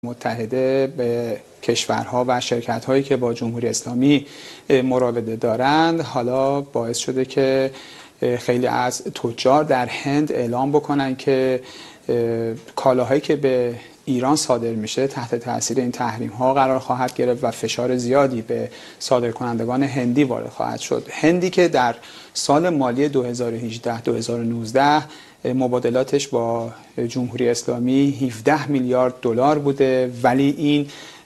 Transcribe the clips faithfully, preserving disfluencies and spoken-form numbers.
متحده به کشورها و شرکت‌هایی که با جمهوری اسلامی مراوده دارند حالا باعث شده که خیلی از تجار در هند اعلام بکنن که کالاهایی که به ایران صادر میشه تحت تاثیر این تحریم ها قرار خواهد گرفت و فشار زیادی به صادرکنندگان هندی وارد خواهد شد. هندی که در سال مالی دو هزار و هجده دو هزار و نوزده مبادلاتش با جمهوری اسلامی هفده میلیارد دلار بوده، ولی این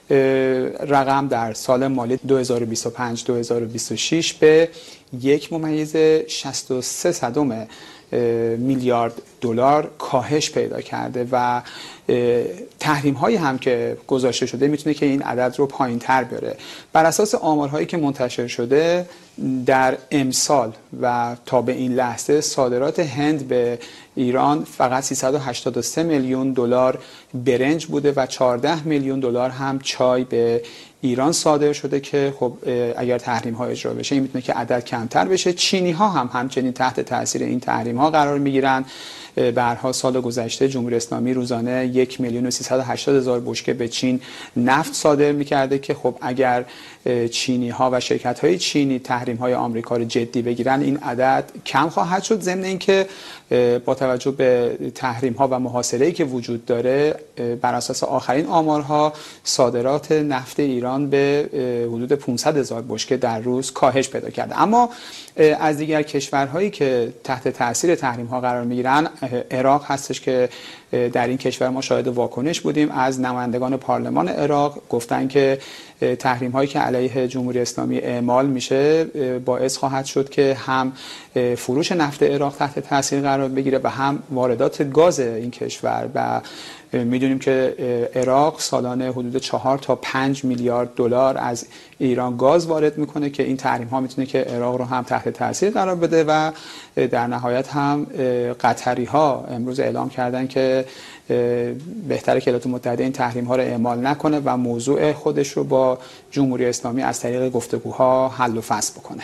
رقم در سال مالی دو هزار و بیست و پنج دو هزار و بیست و شش به یک ممیز شصت و سه صدم میلیارد دلار کاهش پیدا کرده و تحریم هایی هم که گذاشته شده میتونه که این عدد رو پایین تر بیاره. بر اساس آمارهایی که منتشر شده در امسال و تا به این لحظه صادرات هند به ایران فقط سیصد و هشتاد و سه میلیون دلار برنج بوده و چهارده میلیون دلار هم چای به ایران صادر شده که خب اگر تحریم ها اجرا بشه این میتونه که عدد کمتر بشه. چینی ها هم همچنین تحت تاثیر این تحریم ها قرار میگیرن. به هر حال سال گذشته جمهوری اسلامی روزانه یک میلیون و سیصد و هشتاد هزار بشکه به چین نفت صادر میکرده که خب اگر چینی ها و شرکت های چینی تحریم های آمریکا رو جدی بگیرن این عدد کم خواهد شد، ضمن اینکه با توجه به تحریم ها و محاصره‌ای که وجود داره بر اساس آخرین آمارها صادرات نفت ایران به حدود پانصد هزار بشکه در روز کاهش پیدا کرده. اما از دیگر کشورهایی که تحت تاثیر تحریم ها قرار میگیرن عراق هستش که در این کشور ما شاهد واکنش بودیم از نمایندگان پارلمان عراق. گفتن که تحریم هایی که علیه جمهوری اسلامی اعمال میشه باعث خواهد شد که هم فروش نفت عراق تحت تاثیر قرار بگیره و هم واردات گاز این کشور. و میدونیم که عراق سالانه حدود چهار تا پنج میلیارد دلار از ایران گاز وارد میکنه که این تحریم ها میتونه که عراق رو هم تحت تاثیر قرار بده و در نهایت هم قطری ها امروز اعلام کردن که بهتره که ایالات متحده این تحریم ها رو اعمال نکنه و موضوع خودش رو با جمهوری اسلامی از طریق گفتگوها حل و فصل بکنه.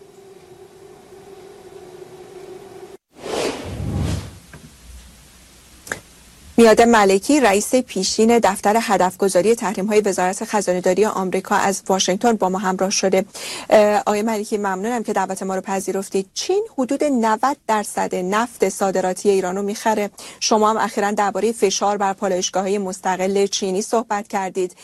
میاد ملکی رئیس پیشین دفتر هدفگذاری تحریم‌های وزارت خزانه‌داری آمریکا از واشنگتن با ما همراه شده. آقای ملکی ممنونم که دعوت ما رو پذیرفتید. چین حدود نود درصد نفت صادراتی ایران رو میخره. شما هم اخیراً درباره فشار بر پالایشگاه‌های مستقل چینی صحبت کردید.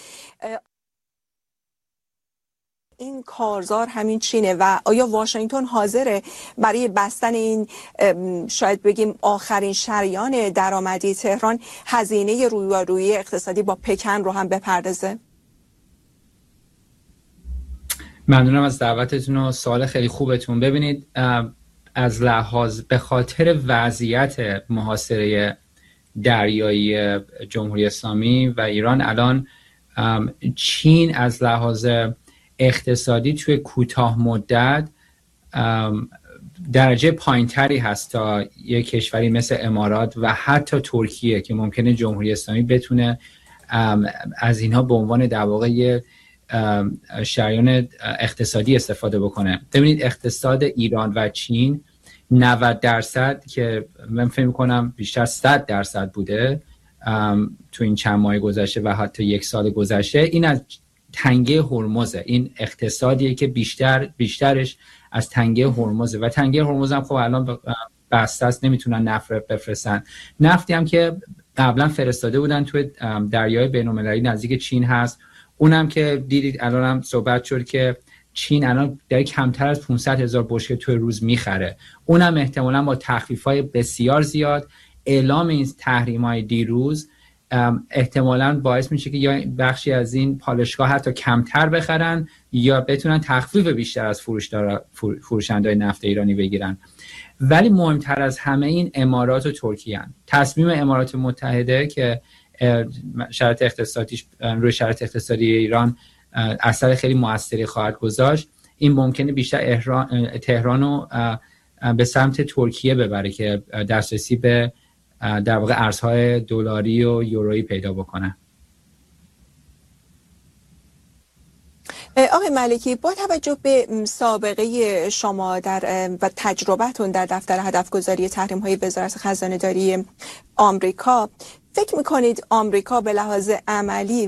این کارزار همین چینه و آیا واشنگتن حاضره برای بستن این شاید بگیم آخرین شریان درآمدی تهران هزینه رویارویی اقتصادی با پکن رو هم بپردازه؟ ممنونم از دعوتتون و سوال خیلی خوبتون. ببینید از لحاظ به خاطر وضعیت محاصره دریایی جمهوری اسلامی و ایران الان چین از لحاظ اقتصادی توی کوتاه مدت درجه پایینتری هست تا یک کشوری مثل امارات و حتی ترکیه که ممکنه جمهوری اسلامی بتونه از اینها به عنوان در واقع شریان اقتصادی استفاده بکنه. ببینید اقتصاد ایران و چین نود درصد که من فکر می‌کنم بیشتر صد درصد بوده تو این چند ماه گذشته و حتی یک سال گذشته، این از تنگه هرمزه. این اقتصادیه که بیشتر بیشترش از تنگه هرمزه و تنگه هرمز هم خب الان بسته است، نمیتونن نفت بفرستن. نفتی هم که قبلا فرستاده بودن توی دریای بین‌المللی نزدیک چین هست، اونم که دیدید الان هم صحبت شد که چین الان در کمتر از پانصد هزار بشکه توی روز میخره. اونم احتمالاً با تخفیف‌های بسیار زیاد. اعلام این تحریم‌های دیروز احتمالاً باعث میشه که یا بخشی از این پالایشگاه حتی کمتر بخرن یا بتونن تخفیف بیشتر از فروشنده‌های نفت ایرانی بگیرن. ولی مهمتر از همه این امارات و ترکیه هستند. تصمیم امارات متحده که شرایط اقتصادیش روی شرایط اقتصادی ایران اثر خیلی موثری خواهد گذاشت، این ممکنه بیشتر تهران رو به سمت ترکیه ببره که دسترسی به در واقع ارزهای دلاری و یورویی پیدا بکنه. آقای ملکی، با توجه به سابقه شما در و تجربتون در دفتر هدفگذاری تحریم‌های وزارت خزانه‌داری آمریکا، فکر میکنید آمریکا به لحاظ عملی